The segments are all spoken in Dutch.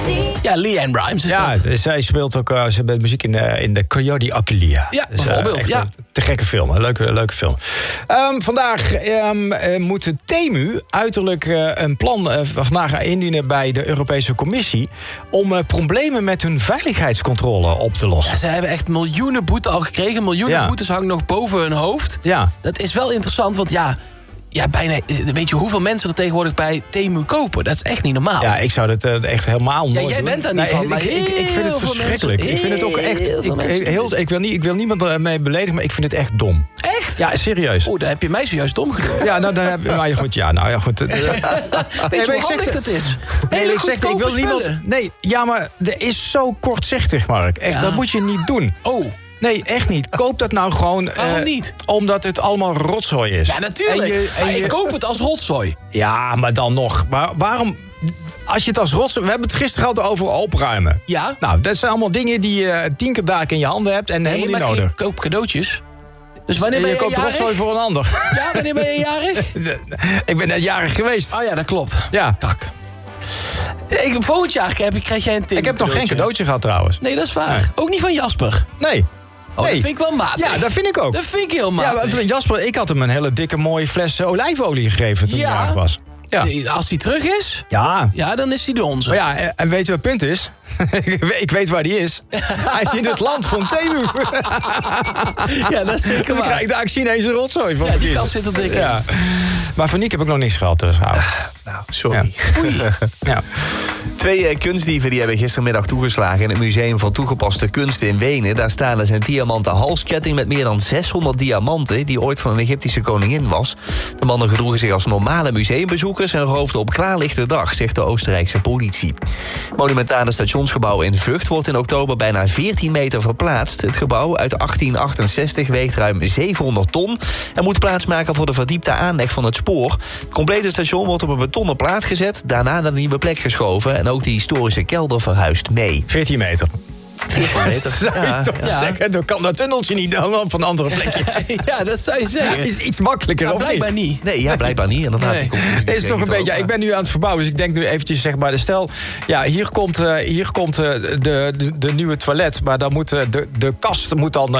Ja, LeAnn Rimes is dat. Dus zij speelt ook ze met muziek in de Coyote Ugly. Ja, bijvoorbeeld. Echt te gekke film, een leuke film. Vandaag moet Temu uiterlijk een plan vandaag indienen bij de Europese Commissie om problemen met hun veiligheidscontrole op te lossen. Ja, ze hebben echt miljoenen boete al gekregen. Miljoenen boetes hangen nog boven hun hoofd. Ja. Dat is wel interessant, want bijna, weet je hoeveel mensen er tegenwoordig bij Temu kopen? Dat is echt niet normaal. Ja, ik zou dat echt helemaal nooit doen. Jij bent daar niet van, maar ik vind het verschrikkelijk. Ik vind het ook echt... Ik wil niemand mee beledigen, maar ik vind het echt dom. Echt? Ja, serieus. Dan heb je mij zojuist dom gedaan. Ja, nou, dan heb je... Maar goed, Weet je hoe handig dat is? Ik wil niemand... Nee, ja, maar er is zo kortzichtig, Mark. Echt, dat moet je niet doen. Oh. Nee, echt niet. Koop dat nou gewoon... Waarom niet? Omdat het allemaal rotzooi is. Ja, natuurlijk. Ik koop het als rotzooi. Ja, maar dan nog. Maar waarom... Als je het als rotzooi... We hebben het gisteren gehad over opruimen. Ja. Nou, dat zijn allemaal dingen die je 10 keer dagen in je handen hebt en helemaal niet nodig. Ik koop cadeautjes. Dus wanneer ben je koopt rotzooi voor een ander. Ja, wanneer ben je jarig? Ik ben net jarig geweest. Oh ja, dat klopt. Ja. Tak. Volgend jaar krijg jij een tip. Ik heb nog geen cadeautje gehad trouwens. Nee, dat is waar. Nee. Ook niet van Jasper. Nee. Dat vind ik wel matig. Ja, dat vind ik ook. Dat vind ik heel matig. Ja, Jasper, ik had hem een hele dikke mooie fles olijfolie gegeven toen hij jarig was. Ja. Als hij terug is, ja, dan is hij de onze. Maar ja, en weet je wat het punt is? Ik weet waar die is. Hij is in het land van Temu. Ja, dat is zeker waar. Dus krijg ik daar zie ineens een rotzooi van. Ja, die kans zit er dik in. Ja. Maar van Niek heb ik nog niks gehad. Dus sorry. Ja. 2 kunstdieven die hebben gistermiddag toegeslagen in het Museum van Toegepaste Kunsten in Wenen. Daar staan dus een diamanten halsketting met meer dan 600 diamanten... die ooit van een Egyptische koningin was. De mannen gedroegen zich als normale museumbezoekers... en roofden op klaarlichte dag, zegt de Oostenrijkse politie. Het monumentale stationsgebouw in Vught wordt in oktober bijna 14 meter verplaatst. Het gebouw uit 1868 weegt ruim 700 ton... en moet plaatsmaken voor de verdiepte aanleg van het spoor. Het complete station wordt op een betonnen plaat gezet... daarna naar een nieuwe plek geschoven... en ook de historische kelder verhuist mee. 14 meter. 14 meter. Zou je toch zeggen? Dan kan dat tunneltje niet dan op een andere plekje. Ja, dat zou je zeggen. Is iets makkelijker, of blijkbaar niet? Nee, blijkbaar niet. Inderdaad, nee. Is toch een beetje. Ik ben nu aan het verbouwen, dus ik denk nu eventjes zeg maar. Stel, ja, hier komt de nieuwe toilet, maar dan moet de kast moet dan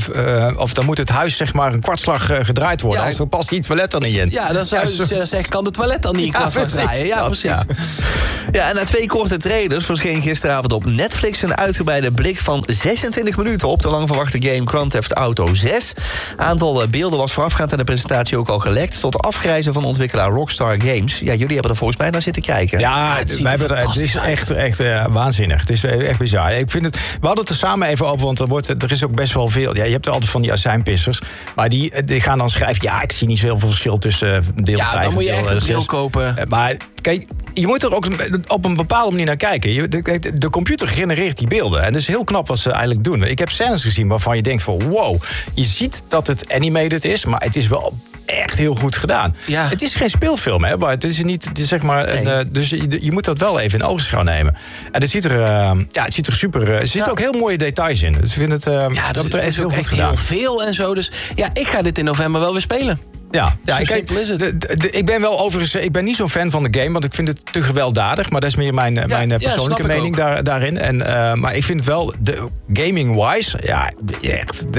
of dan moet het huis zeg maar een kwartslag gedraaid worden. Als er past die toilet dan niet in. Ja, dan zou je zeggen, kan de toilet dan niet een kwartslag draaien? Ja, precies. Ja, en na 2 korte trailers verscheen gisteravond op Netflix een uitgebreide blik van 26 minuten op de lang verwachte game Grand Theft Auto 6. Aantal beelden was voorafgaand aan de presentatie ook al gelekt, tot afgrijzen van ontwikkelaar Rockstar Games. Ja, jullie hebben er volgens mij naar zitten kijken. Ja, het is echt waanzinnig. Het is echt bizar. Ik vind het, we hadden het er samen even over, want er is ook best wel veel. Ja, je hebt altijd van die azijnpissers, maar die gaan dan schrijven, ja, ik zie niet zoveel verschil tussen deel 5 en deel 6. Ja, dan moet je echt een bril kopen. Maar kijk, je moet er ook op een bepaalde manier naar kijken. De computer genereert die beelden. En dat is heel knap wat ze eigenlijk doen. Ik heb scènes gezien waarvan je denkt van wow, je ziet dat het animated is, maar het is wel echt heel goed gedaan. Ja. Het is geen speelfilm, hè? Maar het is niet, het is zeg maar. Dus je moet dat wel even in ogenschouw nemen. En het ziet er super. Er zitten ook heel mooie details in. Dus ik vind het. Dat is heel goed gedaan. Heel veel en zo. Dus ja, ik ga dit in november wel weer spelen. Ja, zo simpel is het. Ik ben wel overigens, ik ben niet zo'n fan van de game, want ik vind het te gewelddadig. Maar dat is meer mijn persoonlijke mening daarin. Maar ik vind het wel, gaming-wise, echt,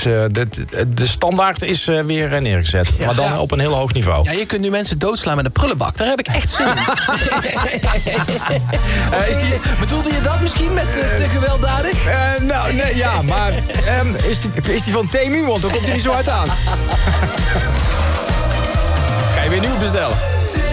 de standaard is weer neergezet. Ja, maar dan op een heel hoog niveau. Ja, je kunt nu mensen doodslaan met een prullenbak. Daar heb ik echt zin in. Bedoelde je dat misschien met te gewelddadig? Nou, nee, ja, maar is die van Temu? Want dan komt hij niet zo uit aan. Ga je weer nieuw bestellen?